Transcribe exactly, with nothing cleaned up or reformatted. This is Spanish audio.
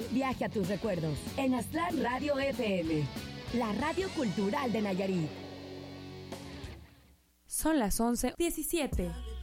viaje a tus recuerdos en Aztlán Radio F M, la radio cultural de Nayarit. Son las once diecisiete.